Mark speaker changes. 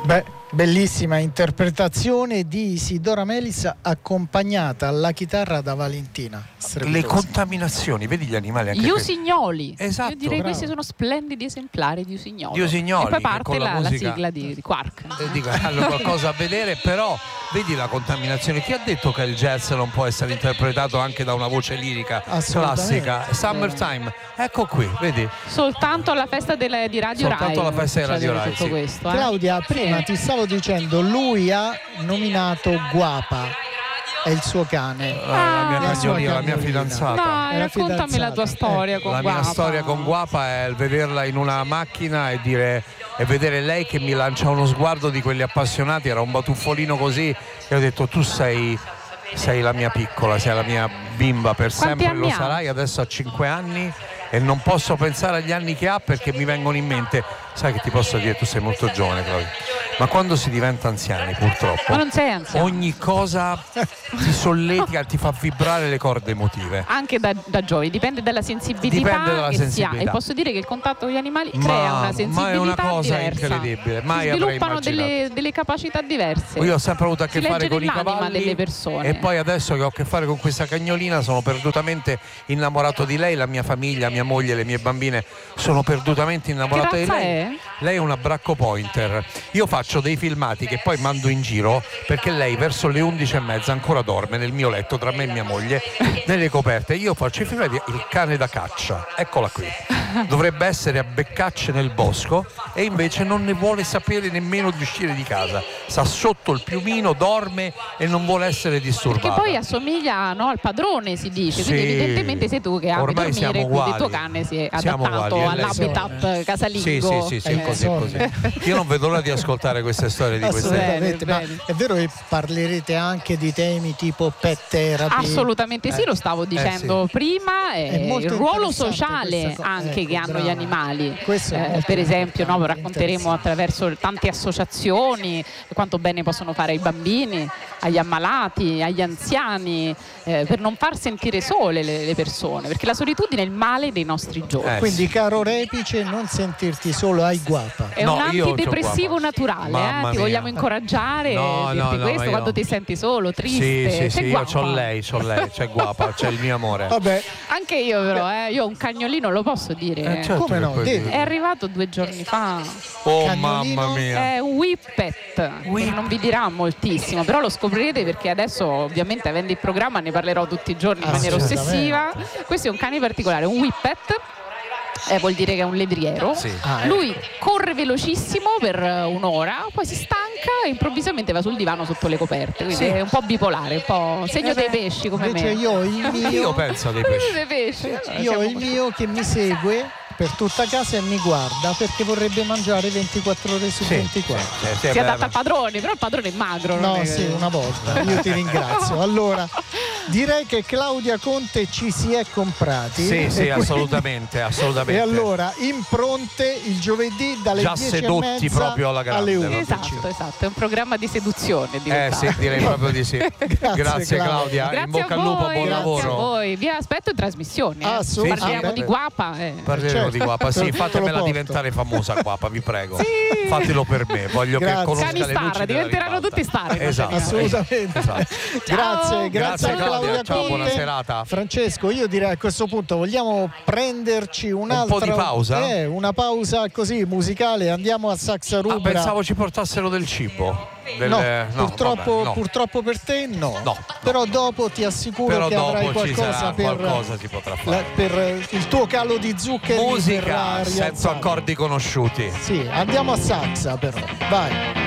Speaker 1: Beh, bellissima interpretazione di Isidora Melis accompagnata alla chitarra da Valentina.
Speaker 2: Le contaminazioni, vedi gli animali anche
Speaker 3: gli usignoli.
Speaker 2: Esatto.
Speaker 3: Io direi
Speaker 1: bravo.
Speaker 3: questi sono splendidi esemplari di usignolo.
Speaker 2: Di usignoli,
Speaker 3: e poi
Speaker 2: che
Speaker 3: parte
Speaker 2: con la
Speaker 3: la
Speaker 2: musica-
Speaker 3: sigla di Quark.
Speaker 2: Dico, hanno qualcosa a vedere, però vedi la contaminazione. Chi ha detto che il jazz non può essere interpretato anche da una voce lirica
Speaker 1: Assolutamente.
Speaker 2: classica? Summertime, ecco qui, vedi?
Speaker 3: Soltanto alla festa di Radio Rai.
Speaker 2: Soltanto alla festa di
Speaker 3: c'è
Speaker 2: Radio Rai,
Speaker 3: tutto
Speaker 2: sì.
Speaker 3: questo,
Speaker 1: Claudia, prima
Speaker 3: Sì.
Speaker 1: ti stavo dicendo, lui ha nominato Guapa, è il suo cane.
Speaker 2: La mia
Speaker 1: la sua
Speaker 2: cagnolina, la mia
Speaker 1: cagnolina.
Speaker 2: fidanzata.
Speaker 3: Dai,
Speaker 1: Era
Speaker 3: raccontami la
Speaker 1: fidanzata.
Speaker 3: tua storia con
Speaker 2: La
Speaker 3: Guapa.
Speaker 2: mia storia con Guapa è il vederla in una macchina e vedere lei che mi lancia uno sguardo di quelli appassionati. Era un batuffolino così e ho detto: tu sei la mia piccola, sei la mia bimba per
Speaker 3: Quanti
Speaker 2: sempre,
Speaker 3: anni
Speaker 2: lo
Speaker 3: ha?
Speaker 2: sarai. Adesso ha 5 anni e non posso pensare agli anni che ha perché mi vengono in mente, sai che ti posso dire, tu sei molto giovane, Claudia, ma quando si diventa anziani purtroppo
Speaker 3: Ma non sei anziano.
Speaker 2: ogni cosa ti solletica, ti fa vibrare le corde emotive.
Speaker 3: Anche da giovani, dipende dalla sensibilità
Speaker 2: Dipende dalla
Speaker 3: che si ha.
Speaker 2: sensibilità.
Speaker 3: E posso dire che il contatto con gli animali crea una sensibilità
Speaker 2: ma è una cosa
Speaker 3: diversa.
Speaker 2: incredibile, mai
Speaker 3: Si
Speaker 2: avrei
Speaker 3: sviluppano
Speaker 2: immaginato.
Speaker 3: delle capacità diverse.
Speaker 2: Io ho sempre avuto a che
Speaker 3: Si
Speaker 2: fare
Speaker 3: legge
Speaker 2: con i
Speaker 3: nell'anima
Speaker 2: cavalli
Speaker 3: delle persone.
Speaker 2: e poi adesso che ho a che fare con questa cagnolina sono perdutamente innamorato di lei. La mia famiglia, mia moglie, le mie bambine sono perdutamente innamorate
Speaker 3: Che
Speaker 2: di
Speaker 3: razza
Speaker 2: lei.
Speaker 3: è?
Speaker 2: Lei è una Bracco Pointer. Io faccio dei filmati che poi mando in giro perché lei verso le 11:30 ancora dorme nel mio letto tra me e mia moglie nelle coperte. Io faccio i filmati, il cane da caccia, eccola qui, dovrebbe essere a beccacce nel bosco e invece non ne vuole sapere nemmeno di uscire di casa, sta sotto il piumino, dorme e non vuole essere disturbata.
Speaker 3: Che poi assomiglia, no, al padrone, si dice, quindi
Speaker 2: Sì.
Speaker 3: evidentemente sei tu che ami
Speaker 2: Ormai
Speaker 3: dormire,
Speaker 2: siamo
Speaker 3: quindi il tuo
Speaker 2: uguali.
Speaker 3: cane si è
Speaker 2: Siamo
Speaker 3: adattato
Speaker 2: uguali, e lei
Speaker 3: all'habitat casalingo.
Speaker 2: Sì,
Speaker 1: È
Speaker 2: così. Io non vedo l'ora di ascoltare queste storie di queste.
Speaker 1: Assolutamente,
Speaker 3: Bene,
Speaker 1: ma
Speaker 3: bene.
Speaker 1: è vero che parlerete anche di temi tipo pet therapy?
Speaker 3: Assolutamente sì, lo stavo dicendo prima,
Speaker 1: È molto
Speaker 3: il ruolo
Speaker 1: interessante
Speaker 3: sociale
Speaker 1: questa cosa.
Speaker 3: anche
Speaker 1: Ecco,
Speaker 3: che hanno
Speaker 1: brava.
Speaker 3: gli animali.
Speaker 1: Questo è molto,
Speaker 3: Per esempio,
Speaker 1: molto
Speaker 3: racconteremo
Speaker 1: interessante.
Speaker 3: attraverso tante associazioni quanto bene possono fare ai bambini, agli ammalati, agli anziani, per non far sentire sole le persone, perché la solitudine è il male dei nostri giorni.
Speaker 1: Quindi, caro Repice, non sentirti solo, hai Guapa.
Speaker 3: È
Speaker 2: No,
Speaker 3: un
Speaker 2: io c'ho
Speaker 3: antidepressivo
Speaker 2: Guapa.
Speaker 3: naturale,
Speaker 2: Mamma
Speaker 3: ti
Speaker 2: mia.
Speaker 3: vogliamo incoraggiare,
Speaker 2: No,
Speaker 3: dirti
Speaker 2: no,
Speaker 3: questo
Speaker 2: io-
Speaker 3: quando ti senti solo, triste.
Speaker 2: Sì,
Speaker 3: c'è
Speaker 2: io
Speaker 3: Guapa.
Speaker 2: c'ho lei, c'è Guapa, c'è il mio amore.
Speaker 1: Vabbè,
Speaker 3: Anche io però, io ho un cagnolino, lo posso dire.
Speaker 2: Certo
Speaker 1: come
Speaker 2: che
Speaker 1: no,
Speaker 2: puoi
Speaker 1: devi.
Speaker 2: dire.
Speaker 3: È arrivato 2 giorni fa.
Speaker 2: Oh
Speaker 1: Cagnolino
Speaker 2: mamma mia.
Speaker 3: È un Whippet, che non vi dirà moltissimo, però lo scoprirete perché adesso, ovviamente, avendo il programma, ne parlerò tutti i giorni in maniera
Speaker 1: Assolutamente.
Speaker 3: ossessiva. Questo è un cane particolare, un Whippet. Vuol dire che è un levriero.
Speaker 2: Sì.
Speaker 3: Lui corre velocissimo per un'ora, poi si stanca e improvvisamente va sul divano sotto le coperte. Quindi è un po' bipolare, un po' segno dei pesci come
Speaker 1: invece
Speaker 3: me.
Speaker 1: io ho il
Speaker 2: Io
Speaker 1: mio,
Speaker 2: penso a dei
Speaker 3: Segno
Speaker 2: pesci.
Speaker 3: dei pesci.
Speaker 1: io ho il mio che mi segue per tutta casa e mi guarda perché vorrebbe mangiare 24 ore su 24.
Speaker 3: Si adatta al padrone, però il padrone è magro. non
Speaker 1: No,
Speaker 3: è che-
Speaker 1: sì, una volta. Io ti ringrazio. Allora, direi che Claudia Conte ci si è comprati.
Speaker 2: Sì,
Speaker 1: E quindi-
Speaker 2: assolutamente.
Speaker 1: E allora, impronte il giovedì dalle
Speaker 2: Già
Speaker 1: 10:30
Speaker 2: sedotti proprio alla grande,
Speaker 1: alle
Speaker 2: proprio.
Speaker 1: 11.
Speaker 3: Esatto, è un programma di seduzione.
Speaker 2: Sì, direi proprio di sì. Grazie Claudia,
Speaker 3: Grazie
Speaker 2: in bocca
Speaker 3: a
Speaker 2: al lupo,
Speaker 3: voi,
Speaker 2: buon
Speaker 3: grazie
Speaker 2: lavoro.
Speaker 3: a voi. Vi aspetto in trasmissione.
Speaker 1: Assolutamente.
Speaker 3: Parliamo di Guapa.
Speaker 2: Parleremo
Speaker 1: Certo.
Speaker 2: di Guapa, sì,
Speaker 1: Te lo
Speaker 2: fatemela
Speaker 1: porto.
Speaker 2: diventare famosa Guapa, vi prego. Fatelo per me, voglio
Speaker 1: Grazie.
Speaker 2: che conosca
Speaker 3: Cani
Speaker 2: le
Speaker 3: star,
Speaker 2: luci della
Speaker 3: diventeranno
Speaker 2: ribalta.
Speaker 3: tutti star.
Speaker 2: Esatto.
Speaker 1: Assolutamente.
Speaker 2: Esatto.
Speaker 1: Grazie,
Speaker 2: Grazie
Speaker 1: a Claudia
Speaker 2: ciao,
Speaker 1: Conte.
Speaker 2: buona serata.
Speaker 1: Francesco, io direi a questo punto vogliamo prenderci un'altra
Speaker 2: po' di pausa?
Speaker 1: una pausa così musicale, andiamo a Saxa Rubra.
Speaker 2: Pensavo ci portassero del cibo.
Speaker 1: No, purtroppo,
Speaker 2: vabbè, no.
Speaker 1: purtroppo per te no.
Speaker 2: No.
Speaker 1: Però dopo ti assicuro
Speaker 2: Però
Speaker 1: che avrai
Speaker 2: dopo ci
Speaker 1: qualcosa
Speaker 2: sarà
Speaker 1: per,
Speaker 2: qualcosa si potrà fare.
Speaker 1: per il tuo calo di zuccheri per
Speaker 2: Musica senza
Speaker 1: rialzare.
Speaker 2: accordi conosciuti.
Speaker 1: Sì, andiamo a Saxa però. Vai.